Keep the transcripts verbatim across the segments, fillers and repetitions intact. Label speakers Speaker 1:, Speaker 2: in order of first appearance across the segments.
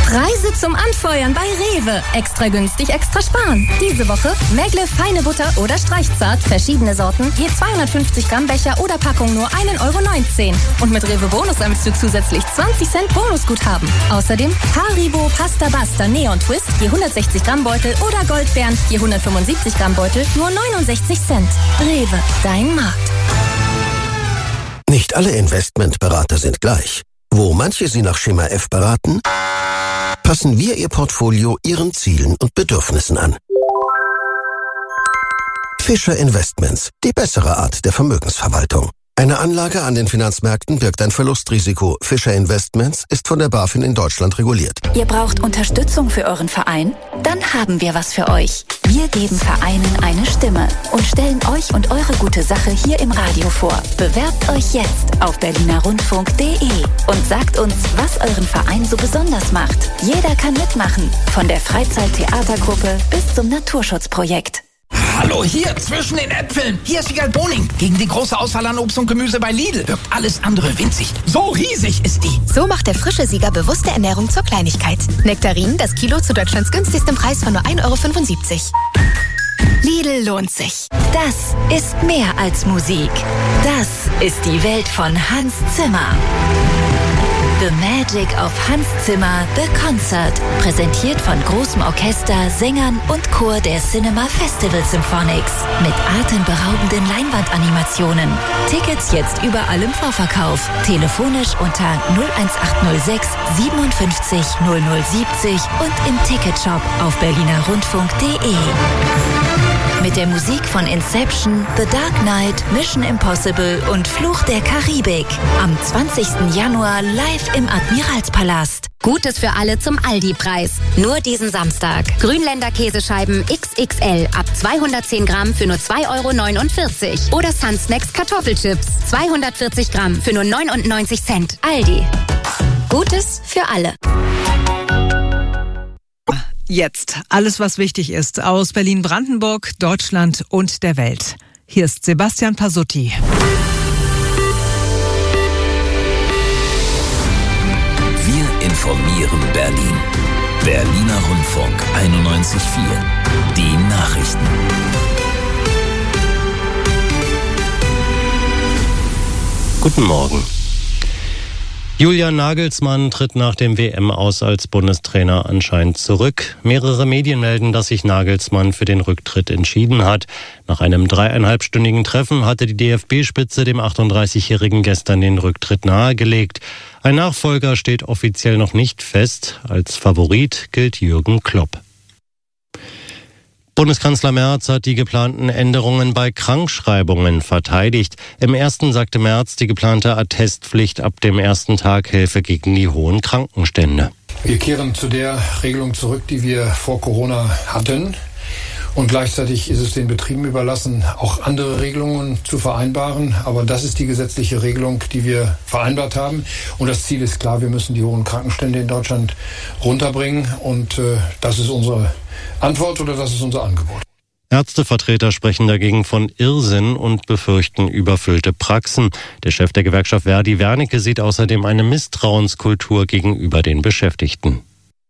Speaker 1: Preise zum Anfeuern bei Rewe. Extra günstig, extra sparen. Diese Woche Mägle feine Butter oder Streichzart, verschiedene Sorten, je zweihundertfünfzig Gramm Becher oder Packung nur ein Euro neunzehn. Und mit Rewe Bonusamtszug zusätzlich zwanzig Cent Bonusguthaben. Außerdem Haribo Pasta Basta Neon Twist, je hundertsechzig Gramm Beutel oder Goldbeeren, je hundertfünfundsiebzig Gramm Beutel, nur neunundsechzig Cent. Rewe, dein Markt.
Speaker 2: Nicht alle Investmentberater sind gleich. Wo manche Sie nach Schema F beraten, passen wir Ihr Portfolio Ihren Zielen und Bedürfnissen an. Fischer Investments, die bessere Art der Vermögensverwaltung. Eine Anlage an den Finanzmärkten birgt ein Verlustrisiko. Fischer Investments ist von der BaFin in Deutschland reguliert.
Speaker 3: Ihr braucht Unterstützung für euren Verein? Dann haben wir was für euch. Wir geben Vereinen eine Stimme und stellen euch und eure gute Sache hier im Radio vor. Bewerbt euch jetzt auf berliner rundfunk punkt de und sagt uns, was euren Verein so besonders macht. Jeder kann mitmachen, von der Freizeit-Theatergruppe bis zum Naturschutzprojekt.
Speaker 4: Hallo, hier zwischen den Äpfeln. Hier ist Wiegald Boning. Gegen die große Auswahl an Obst und Gemüse bei Lidl wirkt alles andere winzig. So riesig ist die.
Speaker 5: So macht der frische Sieger bewusste Ernährung zur Kleinigkeit. Nektarinen, das Kilo zu Deutschlands günstigstem Preis von nur ein Euro fünfundsiebzig.
Speaker 3: Lidl lohnt sich. Das ist mehr als Musik. Das ist die Welt von Hans Zimmer. The Magic of Hans Zimmer, The Concert. Präsentiert von großem Orchester, Sängern und Chor der Cinema Festival Symphonics. Mit atemberaubenden Leinwandanimationen. Tickets jetzt überall im Vorverkauf. Telefonisch unter null eins acht null sechs siebenundfünfzig null null siebzig und im Ticketshop auf berliner rundfunk punkt de. Mit der Musik von Inception, The Dark Knight, Mission Impossible und Fluch der Karibik. Am zwanzigsten Januar live im Admiralspalast.
Speaker 6: Gutes für alle zum Aldi-Preis. Nur diesen Samstag. Grünländer Käsescheiben X X L ab zweihundertzehn Gramm für nur zwei Euro neunundvierzig. Oder Sunsnacks Kartoffelchips zweihundertvierzig Gramm für nur neunundneunzig Cent. Aldi. Gutes für alle.
Speaker 7: Jetzt alles, was wichtig ist aus Berlin-Brandenburg, Deutschland und der Welt. Hier ist Sebastian Pasutti.
Speaker 8: Wir informieren Berlin. Berliner Rundfunk einundneunzig Komma vier. Die Nachrichten.
Speaker 9: Guten Morgen. Julian Nagelsmann tritt nach dem W M-Aus als Bundestrainer anscheinend zurück. Mehrere Medien melden, dass sich Nagelsmann für den Rücktritt entschieden hat. Nach einem dreieinhalbstündigen Treffen hatte die D F B-Spitze dem achtunddreißigjährigen gestern den Rücktritt nahegelegt. Ein Nachfolger steht offiziell noch nicht fest. Als Favorit gilt Jürgen Klopp. Bundeskanzler Merz hat die geplanten Änderungen bei Krankschreibungen verteidigt. Im ersten sagte Merz, die geplante Attestpflicht ab dem ersten Tag helfe gegen die hohen Krankenstände.
Speaker 10: Wir kehren zu der Regelung zurück, die wir vor Corona hatten. Und gleichzeitig ist es den Betrieben überlassen, auch andere Regelungen zu vereinbaren. Aber das ist die gesetzliche Regelung, die wir vereinbart haben. Und das Ziel ist klar, wir müssen die hohen Krankenstände in Deutschland runterbringen. Und äh, das ist unsere Antwort oder das ist unser Angebot.
Speaker 9: Ärztevertreter sprechen dagegen von Irrsinn und befürchten überfüllte Praxen. Der Chef der Gewerkschaft Verdi, Wernicke, sieht außerdem eine Misstrauenskultur gegenüber den Beschäftigten.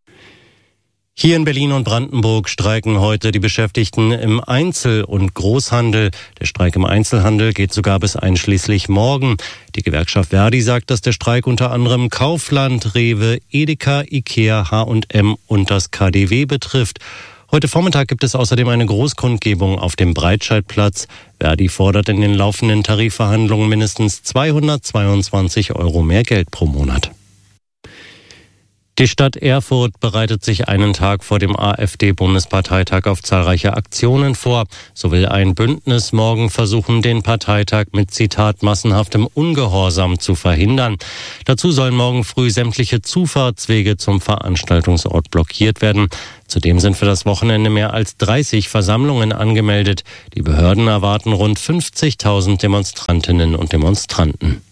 Speaker 9: Hier in Berlin und Brandenburg streiken heute die Beschäftigten im Einzel- und Großhandel. Der Streik im Einzelhandel geht sogar bis einschließlich morgen. Die Gewerkschaft Verdi sagt, dass der Streik unter anderem Kaufland, Rewe, Edeka, Ikea, H und M und das K D W betrifft. Heute Vormittag gibt es außerdem eine Großkundgebung auf dem Breitscheidplatz. Verdi fordert in den laufenden Tarifverhandlungen mindestens zweihundertzweiundzwanzig Euro mehr Geld pro Monat. Die Stadt Erfurt bereitet sich einen Tag vor dem AfD-Bundesparteitag auf zahlreiche Aktionen vor. So will ein Bündnis morgen versuchen, den Parteitag mit, Zitat, massenhaftem Ungehorsam zu verhindern. Dazu sollen morgen früh sämtliche Zufahrtswege zum Veranstaltungsort blockiert werden. Zudem sind für das Wochenende mehr als dreißig Versammlungen angemeldet. Die Behörden erwarten rund fünfzigtausend Demonstrantinnen und Demonstranten.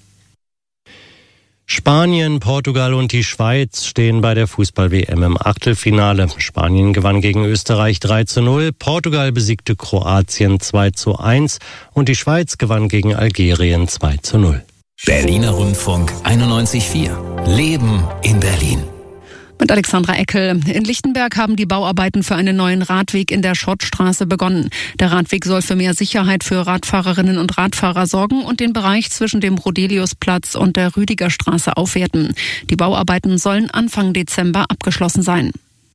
Speaker 9: Spanien, Portugal und die Schweiz stehen bei der Fußball-W M im Achtelfinale. Spanien gewann gegen Österreich drei zu null, Portugal besiegte Kroatien zwei zu eins und die Schweiz gewann gegen Algerien zwei zu null.
Speaker 8: Berliner Rundfunk einundneunzig Komma vier. Leben in Berlin.
Speaker 11: Mit Alexandra Eckel. In Lichtenberg haben die Bauarbeiten für einen neuen Radweg in der Schottstraße begonnen. Der Radweg soll für mehr Sicherheit für Radfahrerinnen und Radfahrer sorgen und den Bereich zwischen dem Rodeliusplatz und der Rüdigerstraße aufwerten. Die Bauarbeiten sollen Anfang Dezember abgeschlossen sein.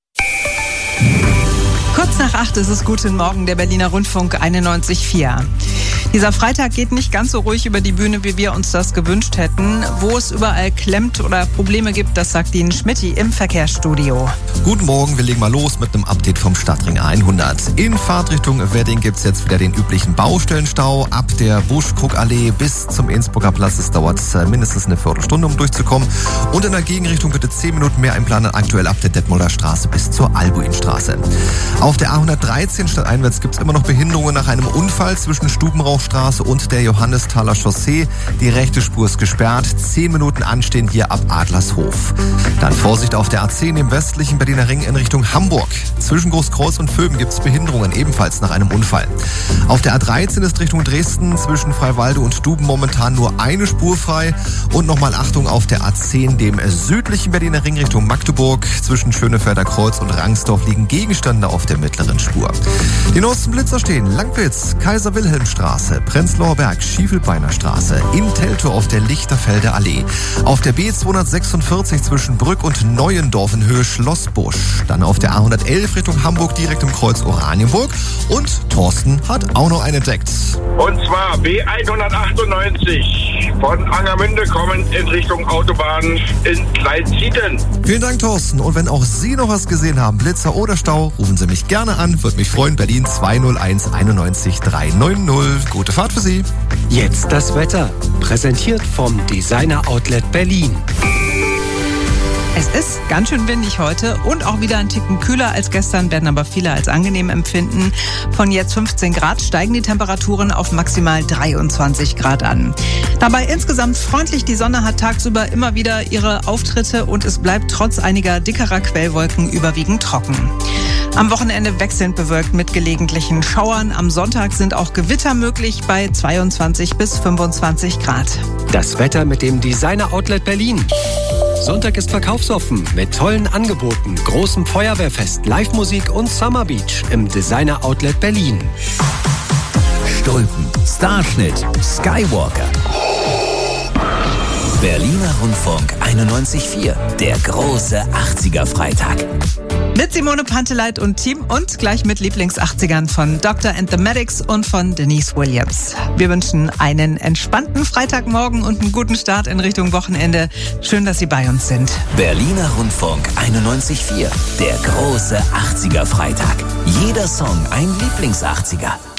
Speaker 7: Kurz nach acht ist es Guten Morgen, der Berliner Rundfunk einundneunzig Komma vier. Dieser Freitag geht nicht ganz so ruhig über die Bühne, wie wir uns das gewünscht hätten. Wo es überall klemmt oder Probleme gibt, das sagt Ihnen Schmitty im Verkehrsstudio.
Speaker 12: Guten Morgen, wir legen mal los mit einem Update vom Stadtring hundert. In Fahrtrichtung Wedding gibt es jetzt wieder den üblichen Baustellenstau. Ab der Busch-Krug-Allee bis zum Innsbrucker Platz. Es dauert mindestens eine Viertelstunde, um durchzukommen. Und in der Gegenrichtung bitte zehn Minuten mehr einplanen, aktuell ab der Detmolder Straße bis zur Albuinstraße. Auf der A hundertdreizehn stadteinwärts gibt es immer noch Behinderungen nach einem Unfall zwischen Stubenrauchstraße und der Johannesthaler Chaussee. Die rechte Spur ist gesperrt. Zehn Minuten anstehen hier ab Adlershof. Dann Vorsicht auf der A zehn im westlichen Berliner Ring in Richtung Hamburg. Zwischen Großkreuz und Vöben gibt es Behinderungen, ebenfalls nach einem Unfall. Auf der A dreizehn ist Richtung Dresden zwischen Freiwalde und Duben momentan nur eine Spur frei. Und nochmal Achtung auf der A zehn, dem südlichen Berliner Ring Richtung Magdeburg. Zwischen Schönefelder Kreuz und Rangsdorf liegen Gegenstände auf der mittleren Spur. Die neuesten Blitzer stehen: Langwitz, Kaiser-Wilhelm-Straße, Prenzlauer Berg, Schiefelbeiner Straße, in Teltow auf der Lichterfelder Allee, auf der B zweihundertsechsundvierzig zwischen Brück und Neuendorf in Höhe Schlossbusch, dann auf der A hundertelf Richtung Hamburg direkt im Kreuz Oranienburg und Thorsten hat auch noch einen entdeckt.
Speaker 13: Und zwar B hundertachtundneunzig von Angermünde kommend in Richtung Autobahn in Kleinzieten.
Speaker 12: Vielen Dank, Thorsten. Und wenn auch Sie noch was gesehen haben, Blitzer oder Stau, rufen Sie mich gerne an. Würde mich freuen. Berlin zwei null eins einundneunzig dreihundertneunzig. Gute Fahrt für Sie.
Speaker 14: Jetzt das Wetter. Präsentiert vom Designer Outlet Berlin.
Speaker 7: Es ist ganz schön windig heute und auch wieder ein Ticken kühler als gestern, werden aber viele als angenehm empfinden. Von jetzt fünfzehn Grad steigen die Temperaturen auf maximal dreiundzwanzig Grad an. Dabei insgesamt freundlich, die Sonne hat tagsüber immer wieder ihre Auftritte und es bleibt trotz einiger dickerer Quellwolken überwiegend trocken. Am Wochenende wechselnd bewölkt mit gelegentlichen Schauern. Am Sonntag sind auch Gewitter möglich bei zweiundzwanzig bis fünfundzwanzig Grad.
Speaker 14: Das Wetter mit dem Designer Outlet Berlin. Sonntag ist verkaufsoffen mit tollen Angeboten, großem Feuerwehrfest, Live-Musik und Summer Beach im Designer Outlet Berlin.
Speaker 8: Stulpen, Starschnitt, Skywalker. Berliner Rundfunk einundneunzig Komma vier, der große achtziger-Freitag.
Speaker 7: Mit Simone Panteleit und Team und gleich mit Lieblings-achtzigern von Doctor and the Medics und von Denise Williams. Wir wünschen einen entspannten Freitagmorgen und einen guten Start in Richtung Wochenende. Schön, dass Sie bei uns sind.
Speaker 8: Berliner Rundfunk einundneunzig Komma vier, der große achtziger-Freitag. Jeder Song ein Lieblings-achtziger.